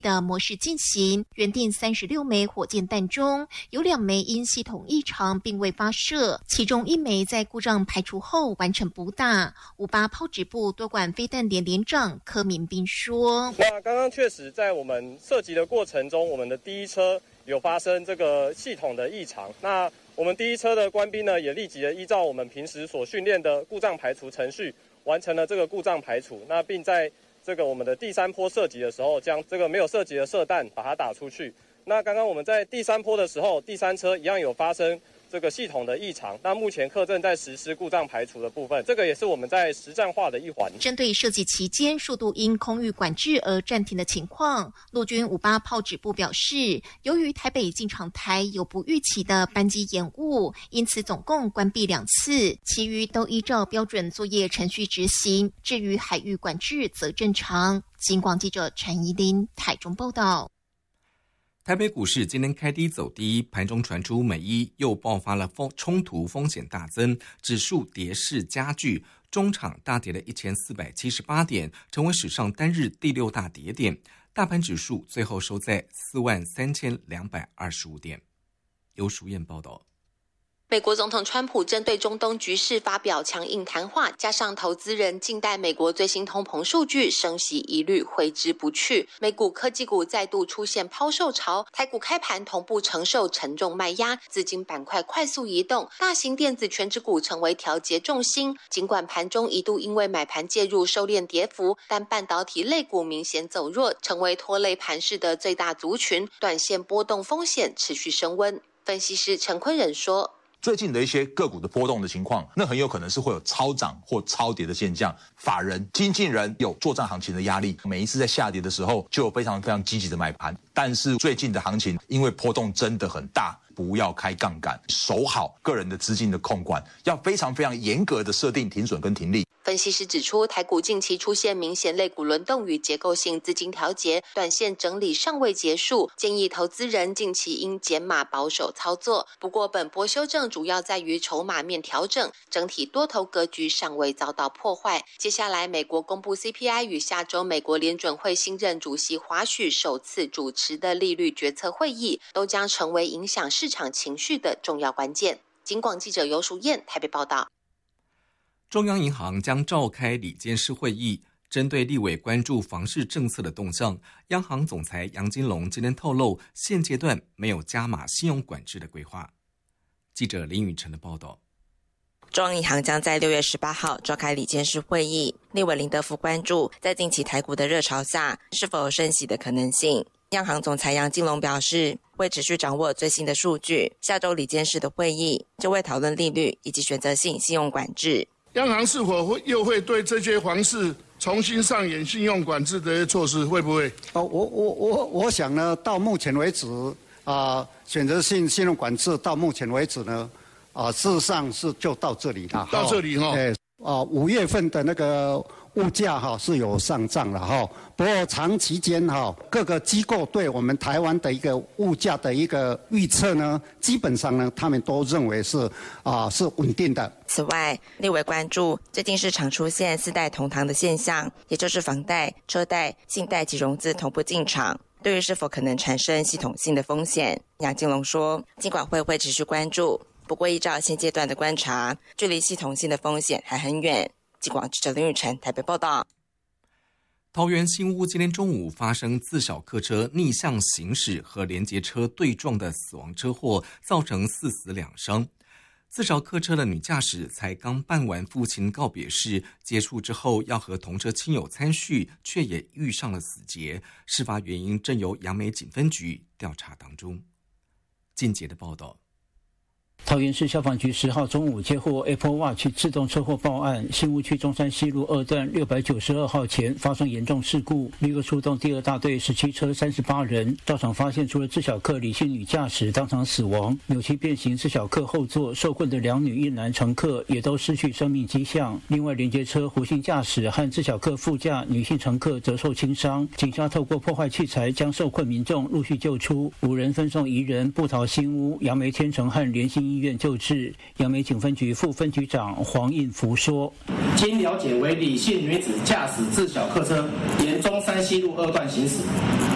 的模式进行，原定36枚火箭弹中，有2枚因系统异常并未发射，其中1枚在故障排除后完成补打。58炮指部多管飞弹连连长柯明斌说：“ 那刚刚确实在我们射击的过程中，我们的第一车有发生这个系统的异常。那我们第一车的官兵呢，也立即的依照我们平时所训练的故障排除程序，完成了这个故障排除。那并在这个我们的第3波射击的时候，将这个没有射击的射弹把它打出去。那刚刚我们在第3波的时候，第3车一样有发生这个系统的异常，那目前课正在实施故障排除的部分，这个也是我们在实战化的一环。 针对射击期间数度因空域管制而暂停的情况，陆军58炮指部表示，由于台北进场台有不预期的班机延误，因此总共关闭2次，其余都依照标准作业程序执行。至于海域管制则正常。警广记者陈怡琳台中报道。 台北股市今天开低走低，盘中传出美伊又爆发了冲突，风险大增，指数跌势加剧，中场大跌了1478点，成为史上单日第6大跌点。大盘指数最后收在43225点。由淑燕报道。 美国总统川普针对中东局势发表强硬谈话，加上投资人静待美国最新通膨数据，升息疑虑挥之不去。美股科技股再度出现抛售潮，台股开盘同步承受沉重卖压，资金板块快速移动，大型电子全指股成为调节重心。尽管盘中一度因为买盘介入收敛跌幅，但半导体类股明显走弱，成为拖累盘势的最大族群，短线波动风险持续升温。分析师陈坤仁说， 最近的一些个股的波动的情况，那很有可能是会有超涨或超跌的现象。法人、经纪人有作战行情的压力，每一次在下跌的时候就有非常非常积极的买盘。但是最近的行情因为波动真的很大，不要开杠杆，守好个人的资金的控管，要非常非常严格的设定停损跟停利。 分析师指出，台股近期出现明显类股轮动与结构性资金调节，短线整理尚未结束，建议投资人近期应减码保守操作。不过本波修正主要在于筹码面调整，整体多头格局尚未遭到破坏。接下来美国公布 CPI 与下周美国联准会新任主席华许首次主持的利率决策会议，都将成为影响市场情绪的重要关键。警广记者游淑燕台北报道。 中央银行将召开理监事会议，针对立委关注房市政策的动向，央行总裁杨金龙今天透露，现阶段没有加码信用管制的规划。记者林宇晨的报道。 中央银行将在6月18号召开理监事会议，立委林德福关注在近期台股的热潮下，是否有升息的可能性。央行总裁杨金龙表示，会持续掌握最新的数据，下周理监事的会议就会讨论利率以及选择性信用管制。 央行是否又会对这些房市重新上演信用管制的措施？会不会？ 我想呢，到目前为止选择性信用管制到目前为止呢，事实上是就到这里了。 到这里哈。 5月份的那个物价是有上涨了不过长期间各个机构对我们台湾的一个物价的一个预测呢，基本上呢他们都认为是稳定的。 此外，立委关注最近市场出现4代同堂的现象，也就是房贷、车贷、信贷及融资同步进场，对于是否可能产生系统性的风险，杨金龙说，金管会会持续关注。不过依照现阶段的观察，距离系统性的风险还很远。警广记者林宇晨台北报道。 桃园新屋今天中午发生自小客车逆向行驶和连结车对撞的死亡车祸，造成4死2伤。自小客车的女驾驶才刚办完父亲告别式，结束之后要和同车亲友参叙，却也遇上了死劫。事发原因正由杨梅警分局调查当中。进阶的报道。 桃园市消防局10号中午接获 Apple Watch 自动车祸报案，新屋区中山西路2段692号前发生严重事故，立刻出动第2大队17车38人到场，发现除了自小客李姓女驾驶当场死亡，扭曲变形自小客后座受困的2女1男乘客也都失去生命迹象。另外连接车胡姓驾驶和自小客副驾女性乘客则受轻伤，警方透过破坏器材将受困民众陆续救出，5人分送宜仁、布桃新屋、杨梅天成和联兴医院救治。杨梅警分局副分局长黄应福说， 经了解为李姓女子驾驶自小客车沿中山西路2段行驶，